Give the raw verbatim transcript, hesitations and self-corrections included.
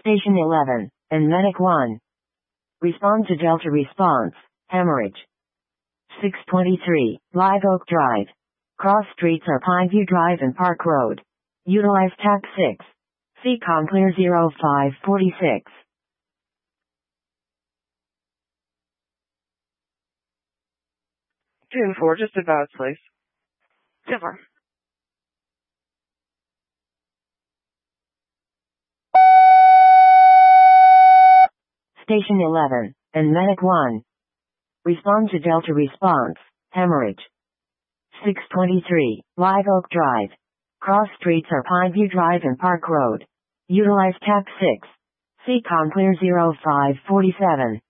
Station eleven, and Medic one. Respond to Delta response, hemorrhage. six twenty-three, Live Oak Drive. Cross streets are Pineview Drive and Park Road. Utilize T A C six. C COM clear zero five four six. ten four, just advise, please. ten four. Station eleven, and Medic one. Respond to Delta response, hemorrhage. six twenty-three, Live Oak Drive. Cross streets are Pineview Drive and Park Road. Utilize T A C six. C COM clear zero five four seven.